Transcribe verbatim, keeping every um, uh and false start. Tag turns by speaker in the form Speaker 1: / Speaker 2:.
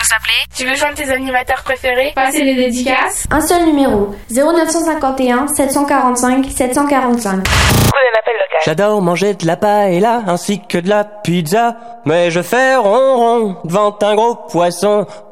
Speaker 1: vous appeler?
Speaker 2: Tu veux joindre tes animateurs préférés? Passer les dédicaces?
Speaker 3: Un seul numéro, zéro neuf cent cinquante et un sept cent quarante-cinq sept cent quarante-cinq.
Speaker 4: J'adore manger de la paella ainsi que de la pizza, mais je fais ronron devant un gros poisson.